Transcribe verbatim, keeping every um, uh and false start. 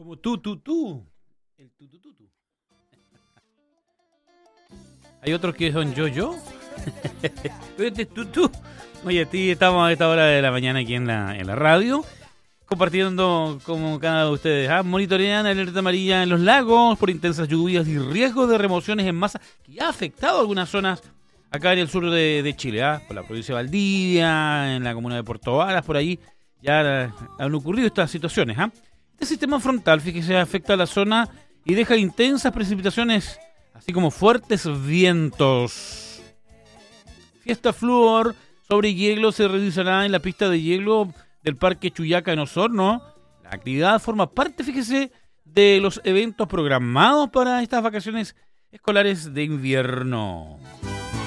Como tú, tú, tú. El tú, tú, tú, tú. Hay otros que son yo, yo. Este tú, tú. Oye, a ti estamos a esta hora de la mañana aquí en la, en la radio, compartiendo como cada uno de ustedes. ¿ah? Monitorean alerta amarilla en los lagos por intensas lluvias y riesgo de remociones en masa que ya ha afectado algunas zonas acá en el sur de, de Chile, ¿ah? Por la provincia de Valdivia, en la comuna de Puerto Varas, por ahí ya han ocurrido estas situaciones. ¿ah? Este sistema frontal, fíjese, afecta a la zona y deja intensas precipitaciones, así como fuertes vientos. Fiesta Flúor sobre hielo se realizará en la pista de hielo del Parque Chuyaca en Osorno. La actividad forma parte, fíjese, de los eventos programados para estas vacaciones escolares de invierno.